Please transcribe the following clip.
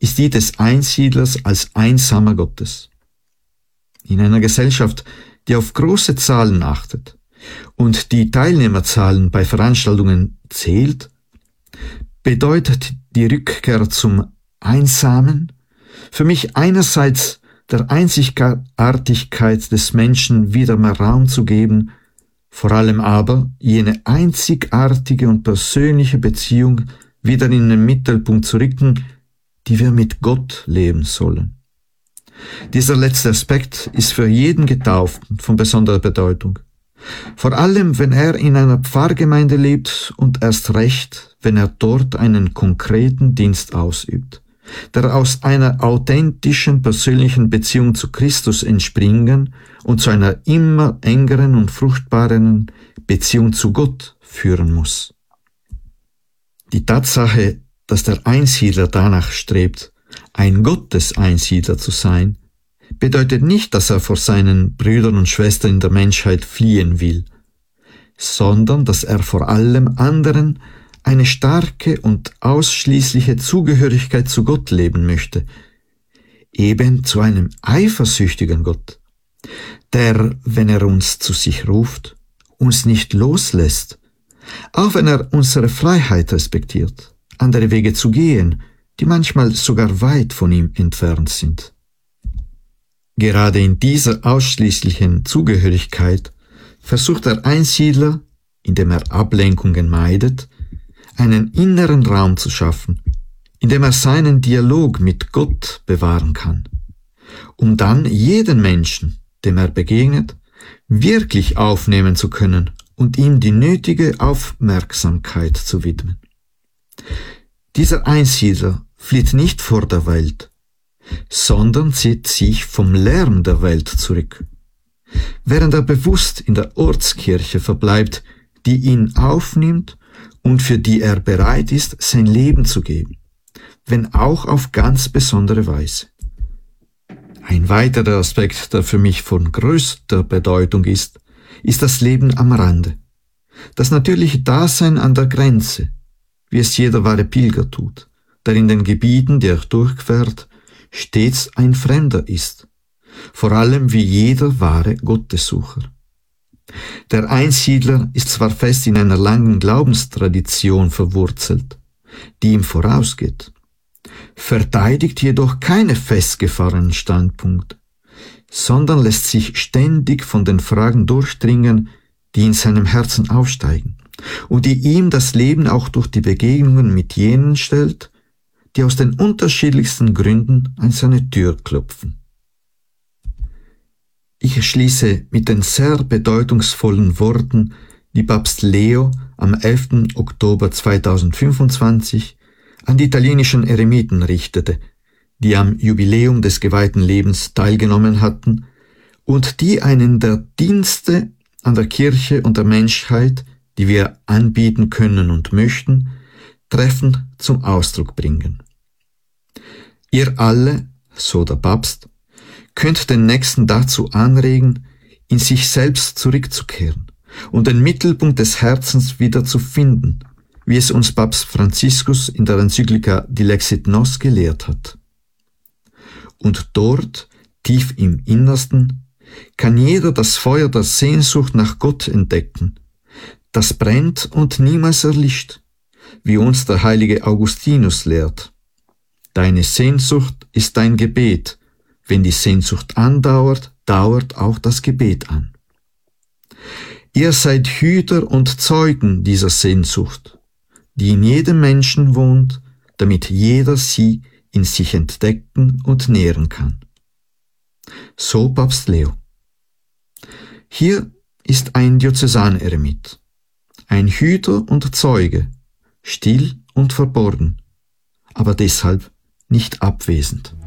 ist die des Einsiedlers als Einsamer Gottes. In einer Gesellschaft, die auf große Zahlen achtet und die Teilnehmerzahlen bei Veranstaltungen zählt, bedeutet die Rückkehr zum Einsamen für mich einerseits der Einzigartigkeit des Menschen wieder mehr Raum zu geben, vor allem aber jene einzigartige und persönliche Beziehung wieder in den Mittelpunkt zu rücken, die wir mit Gott leben sollen. Dieser letzte Aspekt ist für jeden Getauften von besonderer Bedeutung. Vor allem, wenn er in einer Pfarrgemeinde lebt und erst recht, wenn er dort einen konkreten Dienst ausübt, der aus einer authentischen persönlichen Beziehung zu Christus entspringen und zu einer immer engeren und fruchtbareren Beziehung zu Gott führen muss. Die Tatsache, dass der Einsiedler danach strebt, ein Gotteseinsiedler zu sein, bedeutet nicht, dass er vor seinen Brüdern und Schwestern in der Menschheit fliehen will, sondern dass er vor allem anderen eine starke und ausschließliche Zugehörigkeit zu Gott leben möchte, eben zu einem eifersüchtigen Gott, der, wenn er uns zu sich ruft, uns nicht loslässt, auch wenn er unsere Freiheit respektiert, andere Wege zu gehen, die manchmal sogar weit von ihm entfernt sind. Gerade in dieser ausschließlichen Zugehörigkeit versucht der Einsiedler, indem er Ablenkungen meidet, einen inneren Raum zu schaffen, in dem er seinen Dialog mit Gott bewahren kann, um dann jeden Menschen, dem er begegnet, wirklich aufnehmen zu können und ihm die nötige Aufmerksamkeit zu widmen. Dieser Einsiedler flieht nicht vor der Welt, sondern zieht sich vom Lärm der Welt zurück, während er bewusst in der Ortskirche verbleibt, die ihn aufnimmt und für die er bereit ist, sein Leben zu geben, wenn auch auf ganz besondere Weise. Ein weiterer Aspekt, der für mich von größter Bedeutung ist das Leben am Rande, das natürliche Dasein an der Grenze, wie es jeder wahre Pilger tut, der in den Gebieten, die er durchquert, stets ein Fremder ist, vor allem wie jeder wahre Gottessucher. Der Einsiedler ist zwar fest in einer langen Glaubenstradition verwurzelt, die ihm vorausgeht, verteidigt jedoch keine festgefahrenen Standpunkte, sondern lässt sich ständig von den Fragen durchdringen, die in seinem Herzen aufsteigen und die ihm das Leben auch durch die Begegnungen mit jenen stellt, die aus den unterschiedlichsten Gründen an seine Tür klopfen. Ich schließe mit den sehr bedeutungsvollen Worten, die Papst Leo am 11. Oktober 2025 an die italienischen Eremiten richtete, die am Jubiläum des geweihten Lebens teilgenommen hatten und die einen der Dienste an der Kirche und der Menschheit, die wir anbieten können und möchten, treffend zum Ausdruck bringen. Ihr alle, so der Papst, könnt den Nächsten dazu anregen, in sich selbst zurückzukehren und den Mittelpunkt des Herzens wieder zu finden, wie es uns Papst Franziskus in der Enzyklika Dilexit Nos gelehrt hat. Und dort, tief im Innersten, kann jeder das Feuer der Sehnsucht nach Gott entdecken, das brennt und niemals erlischt, wie uns der heilige Augustinus lehrt. Deine Sehnsucht ist dein Gebet. Wenn die Sehnsucht andauert, dauert auch das Gebet an. Ihr seid Hüter und Zeugen dieser Sehnsucht, die in jedem Menschen wohnt, damit jeder sie in sich entdecken und nähren kann. So Papst Leo. Hier ist ein Diözesaneremit, ein Hüter und Zeuge, still und verborgen, aber deshalb nicht abwesend.